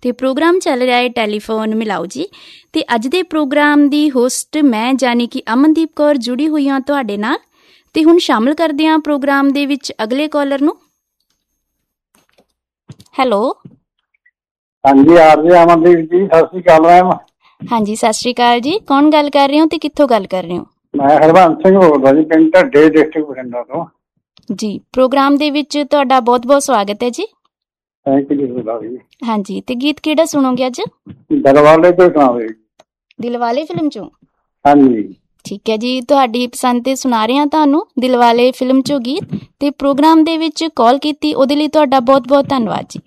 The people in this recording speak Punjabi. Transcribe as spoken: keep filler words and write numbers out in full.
ਤੇ ਪ੍ਰੋਗਰਾਮ ਚੱਲ ਰਿਹਾ ਹੈ ਟੈਲੀਫੋਨ ਮਿਲਾਓ ਜੀ। ਤੇ ਅੱਜ ਦੇ ਪ੍ਰੋਗਰਾਮ ਦੀ ਹੋਸਟ ਮੈਂ ਯਾਨੀ ਕਿ ਅਮਨਦੀਪ ਕੌਰ ਜੁੜੀ ਹੋਈ ਹਾਂ ਤੁਹਾਡੇ ਨਾਲ। ਤੇ ਹੁਣ ਸ਼ਾਮਲ ਕਰਦੇ ਹਾਂ ਪ੍ਰੋਗਰਾਮ ਦੇ ਵਿੱਚ ਅਗਲੇ ਕਾਲਰ ਨੂੰ। ਹੈਲੋ, ਹਾਂਜੀ ਆਰਜੀ ਅਮਨਦੀਪ ਜੀ, ਸਤਿ ਸ਼੍ਰੀ ਅਕਾਲ ਮੈਮ। ਹਾਂਜੀ ਸਤਿ ਸ਼੍ਰੀ ਅਕਾਲ ਜੀ, ਕੌਣ ਗੱਲ ਕਰ ਰਹੇ ਹੋ ਤੇ ਕਿੱਥੋਂ ਗੱਲ ਕਰ ਰਹੇ ਹੋ? ਮੈਂ ਹਰਬੰਸ ਸਿੰਘ ਬੋਲਦਾ ਜੀ, ਪਿੰਡ ਢੱਡੇ, ਡਿਸਟ੍ਰਿਕਟ ਬਠਿੰਡਾ ਤੋਂ ਜੀ। ਪ੍ਰੋਗਰਾਮ ਦੇ ਵਿੱਚ ਤੁਹਾਡਾ ਬਹੁਤ ਬਹੁਤ ਸਵਾਗਤ ਹੈ ਜੀ। ਥੈਂਕ ਯੂ ਜੀ। ਹਾਂਜੀ, ਤੇ ਗੀਤ ਕਿਹੜਾ ਸੁਣੋਗੇ ਅੱਜ? ਦਿਲਵਾਲੇ ਤੋਂ ਸੁਣਾਵੇ। ਦਿਲਵਾਲੇ ਫਿਲਮ ਚੋਂ? ਹਾਂਜੀ ਠੀਕ ਹੈ ਜੀ, ਤੁਹਾਡੀ ਪਸੰਦ ਤੇ ਸੁਣਾ ਰਹੇ ਹਾਂ ਤੁਹਾਨੂੰ ਦਿਲਵਾਲੇ ਫਿਲਮ ਚੋਂ ਗੀਤ। ਤੇ ਪ੍ਰੋਗਰਾਮ ਦੇ ਵਿੱਚ ਕਾਲ ਕੀਤੀ ਉਹਦੇ ਲਈ ਤੁਹਾਡਾ ਬਹੁਤ ਬਹੁਤ ਧੰਨਵਾਦ ਜੀ।